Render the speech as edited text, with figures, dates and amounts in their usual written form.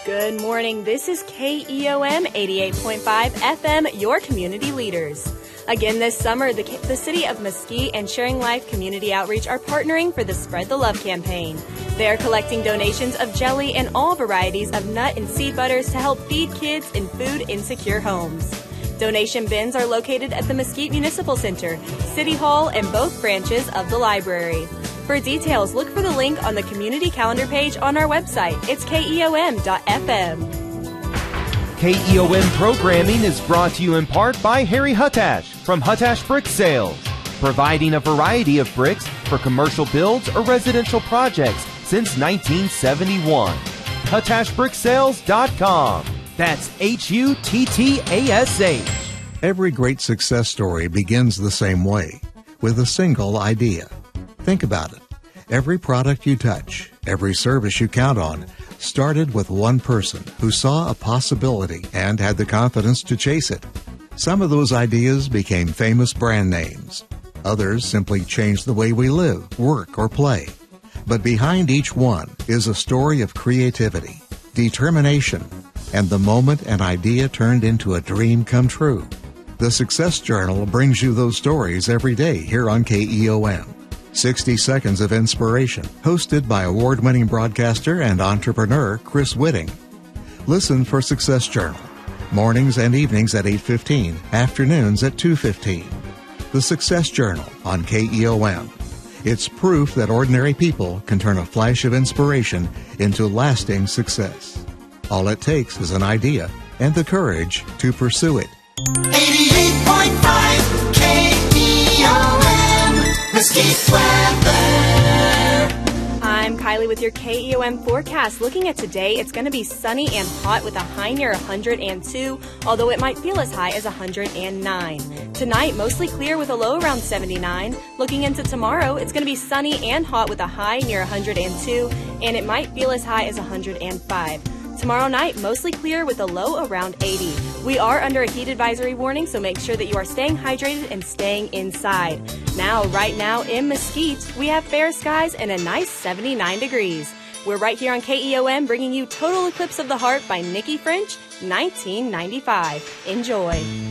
Good morning. This is KEOM 88.5 FM, your community leaders. Again this summer, the City of Mesquite and Sharing Life Community Outreach are partnering for the Spread the Love campaign. They are collecting donations of jelly and all varieties of nut and seed butters to help feed kids in food-insecure homes. Donation bins are located at the Mesquite Municipal Center, City Hall, and both branches of the library. For details, look for the link on the community calendar page on our website. It's KEOM.FM. KEOM programming is brought to you in part by Harry Huttash from Huttash Brick Sales, providing a variety of bricks for commercial builds or residential projects since 1971. HuttashBrickSales.com. That's HUTTASH. Every great success story begins the same way, with a single idea. Think about it. Every product you touch, every service you count on, started with one person who saw a possibility and had the confidence to chase it. Some of those ideas became famous brand names. Others simply changed the way we live, work, or play. But behind each one is a story of creativity, determination, and the moment an idea turned into a dream come true. The Success Journal brings you those stories every day here on KEOM. 60 Seconds of Inspiration, hosted by award-winning broadcaster and entrepreneur Chris Whitting. Listen for Success Journal, mornings and evenings at 8:15, afternoons at 2:15. The Success Journal on KEOM. It's proof that ordinary people can turn a flash of inspiration into lasting success. All it takes is an idea and the courage to pursue it. 88.5 KEOM, Mesquite weather. I'm Kylie with your KEOM forecast. Looking at today, it's going to be sunny and hot with a high near 102, although it might feel as high as 109. Tonight, mostly clear with a low around 79. Looking into tomorrow, it's going to be sunny and hot with a high near 102, and it might feel as high as 105. Tomorrow night, mostly clear with a low around 80. We are under a heat advisory warning, so make sure that you are staying hydrated and staying inside. Now, right now in Mesquite, we have fair skies and a nice 79 degrees. We're right here on KEOM bringing you Total Eclipse of the Heart by Nikki French, 1995. Enjoy.